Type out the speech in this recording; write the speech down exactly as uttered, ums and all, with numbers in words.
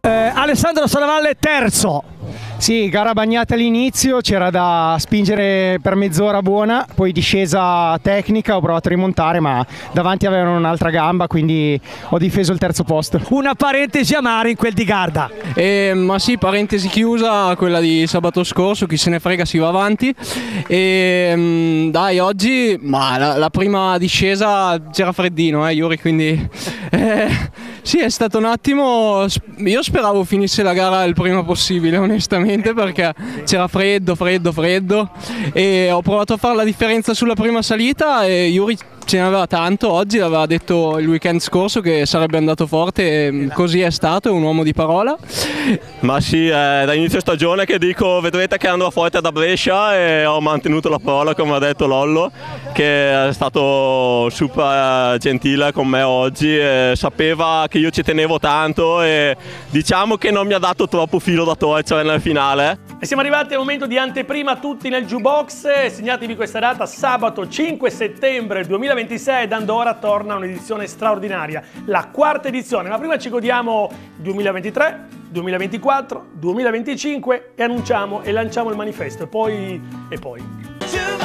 Eh, Alessandro Sanavalle terzo. Sì, gara bagnata all'inizio, c'era da spingere per mezz'ora buona, poi discesa tecnica, ho provato a rimontare ma davanti avevano un'altra gamba, quindi ho difeso il terzo posto. Una parentesi amara in quel di Garda. Eh, ma sì, parentesi chiusa, quella di sabato scorso, chi se ne frega si va avanti. E mh, dai, oggi ma la, la prima discesa c'era freddino, eh Yuri, quindi eh, sì, è stato un attimo, io speravo finisse la gara il prima possibile onestamente, perché c'era freddo, freddo, freddo e ho provato a fare la differenza sulla prima salita e Yuri ce ne aveva tanto, oggi l'aveva detto il weekend scorso che sarebbe andato forte e così è stato, è un uomo di parola. Ma sì, è da inizio stagione che dico vedrete che andrò forte da Brescia e ho mantenuto la parola come ha detto Lollo, che è stato super gentile con me oggi e sapeva che io ci tenevo tanto e diciamo che non mi ha dato troppo filo da torcere nel finale. E siamo arrivati al momento di anteprima tutti nel jukebox. Segnatevi questa data, sabato cinque settembre duemilaventisei, ad Andorra torna un'edizione straordinaria, la quarta edizione, ma prima ci godiamo duemilaventitré, duemilaventiquattro, duemilaventicinque e annunciamo e lanciamo il manifesto e poi e poi